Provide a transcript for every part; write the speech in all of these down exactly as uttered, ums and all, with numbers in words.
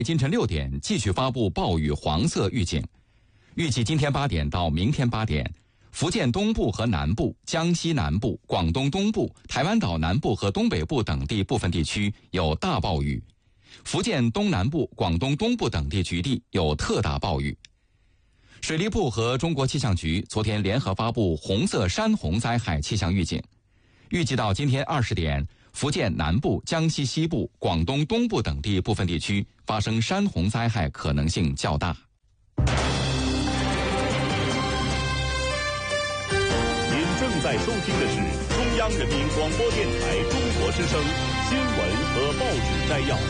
今晨六点继续发布暴雨黄色预警，预计今天八点到明天八点，福建东部和南部、江西南部、广东东部、台湾岛南部和东北部等地部分地区有大暴雨，福建东南部、广东东部等地局地有特大暴雨。水利部和中国气象局昨天联合发布红色山洪灾害气象预警，预计到今天二十点，福建南部、江西西部、广东东部等地部分地区发生山洪灾害可能性较大。 您正在收听的是中央人民广播电台中国之声新闻和报纸摘要。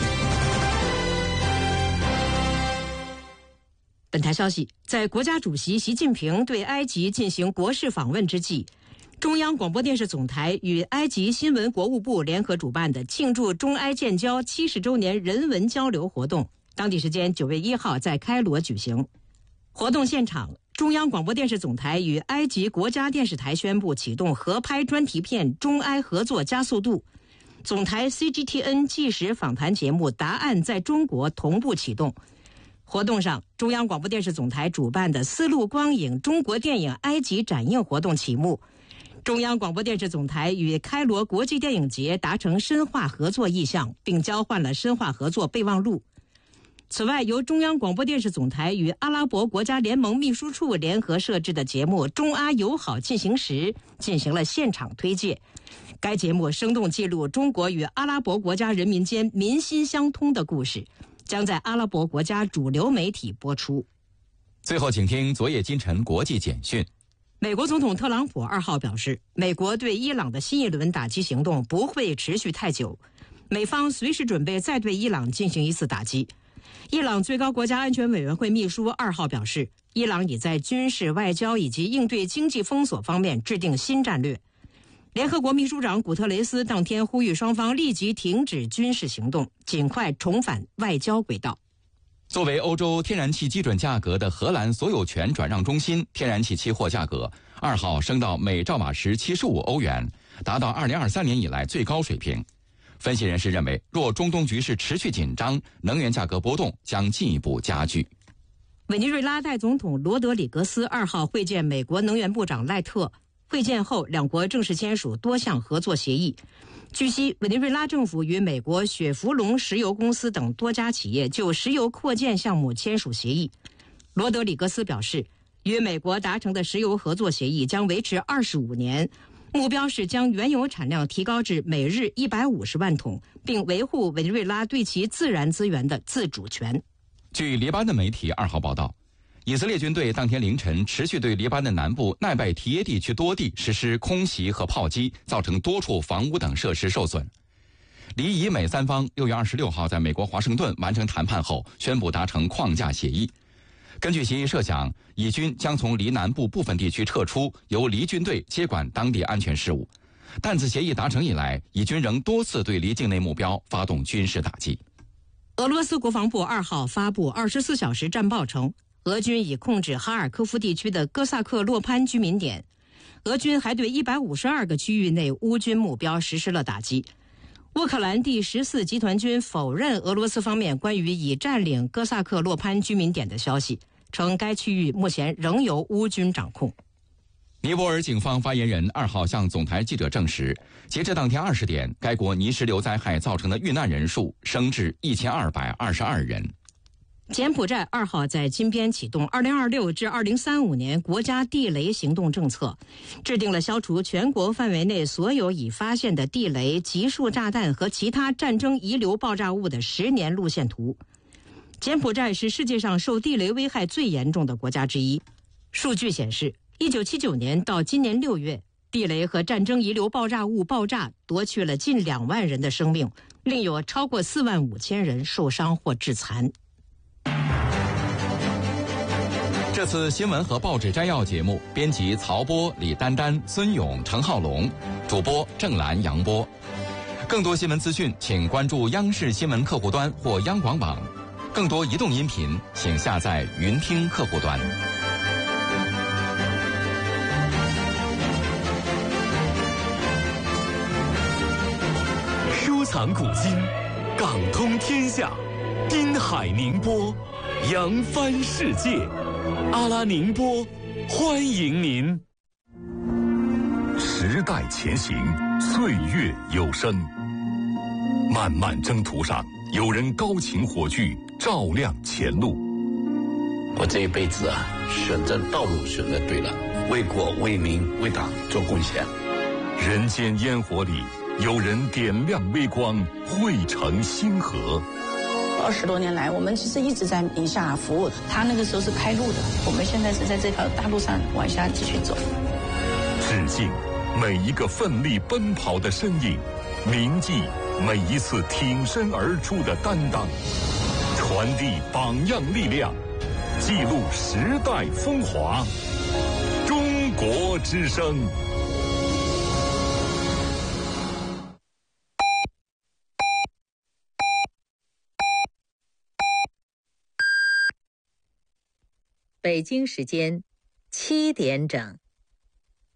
本台消息，在国家主席习近平对埃及进行国事访问之际，中央广播电视总台与埃及新闻国务部联合主办的庆祝中埃建交七十周年人文交流活动，当地时间九月一号在开罗举行。活动现场，中央广播电视总台与埃及国家电视台宣布启动合拍专题片中埃合作加速度，总台 C G T N 纪实访谈节目《答案在中国》同步启动。活动上，中央广播电视总台主办的丝路光影中国电影埃及展映活动启幕。中央广播电视总台与开罗国际电影节达成深化合作意向，并交换了深化合作备忘录。此外，由中央广播电视总台与阿拉伯国家联盟秘书处联合设置的节目《中阿友好进行时》进行了现场推介。该节目生动记录中国与阿拉伯国家人民间民心相通的故事，将在阿拉伯国家主流媒体播出。 最后，请听昨夜今晨国际简讯。 美国总统特朗普二号表示，美国对伊朗的新一轮打击行动不会持续太久，美方随时准备再对伊朗进行一次打击。伊朗最高国家安全委员会秘书二号表示，伊朗已在军事、外交以及应对经济封锁方面制定新战略。联合国秘书长古特雷斯当天呼吁双方立即停止军事行动，尽快重返外交轨道。 作为欧洲天然气基准价格的荷兰所有权转让中心，天然气期货价格二号升到每兆瓦时七十五欧元，达到二零二三年以来最高水平。分析人士认为，若中东局势持续紧张，能源价格波动将进一步加剧。 委内瑞拉代总统罗德里格斯二号会见美国能源部长赖特，会见后两国正式签署多项合作协议。据悉，委内瑞拉政府与美国雪佛龙石油公司等多家企业就石油扩建项目签署协议。罗德里格斯表示，与美国达成的石油合作协议将维持二十五年，目标是将原油产量提高至每日一百五十万桶，并维护委内瑞拉对其自然资源的自主权。 据黎巴嫩媒体二号报道，以色列军队当天凌晨持续对黎巴嫩南部奈拜提耶地区多地实施空袭和炮击，造成多处房屋等设施受损。黎以美三方六月二十六号在美国华盛顿完成谈判后，宣布达成框架协议。根据协议设想，以军将从黎南部部分地区撤出，由黎军队接管当地安全事务。但自协议达成以来，以军仍多次对黎境内目标发动军事打击。 俄罗斯国防部二号发布二十四小时战报称，俄军已控制哈尔科夫地区的哥萨克洛潘居民点。俄军还对一百五十二个区域内乌军目标实施了打击。乌克兰第十四集团军否认俄罗斯方面关于已占领哥萨克洛潘居民点的消息，称该区域目前仍由乌军掌控。 尼泊尔警方发言人二号向总台记者证实，截至当天二十点，该国泥石流灾害造成的遇难人数升至一千二百二十二人。 柬埔寨二号在金边启动二零二六至二零三五年国家地雷行动政策，制定了消除全国范围内所有已发现的地雷、集束炸弹和其他战争遗留爆炸物的十年路线图。柬埔寨是世界上受地雷危害最严重的国家之一。数据显示，一九七九年到今年六月，地雷和战争遗留爆炸物爆炸夺去了近两万人的生命，另有超过四万五千人受伤或致残。 这次新闻和报纸摘要节目，编辑曹波、李丹丹、孙勇、程浩龙，主播郑兰、杨波。更多新闻资讯，请关注央视新闻客户端或央广网。更多移动音频，请下载云听客户端。 收藏古今，港通天下。 滨海宁波，扬帆世界。阿拉宁波，欢迎您。 时代前行，岁月有声。漫漫征途上，有人高擎火炬，照亮前路。 我这一辈子啊，选择道路选择对了，为国为民为党做贡献。 人间烟火里，有人点亮微光，汇成星河。 二十多年来，我们其实一直在宁夏服务。他那个时候是开路的，我们现在是在这条大路上往下继续走。 致敬每一个奋力奔跑的身影，铭记每一次挺身而出的担当，传递榜样力量，记录时代风华。中国之声。 北京时间七点整。